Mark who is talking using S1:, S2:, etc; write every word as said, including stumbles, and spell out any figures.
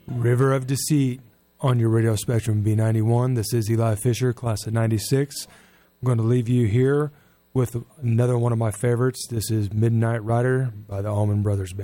S1: River of Deceit on your Radio Spectrum B ninety-one. This is Eli Fisher, class of ninety-six. I'm going to leave you here with another one of my favorites. This is Midnight Rider by the Allman Brothers Band.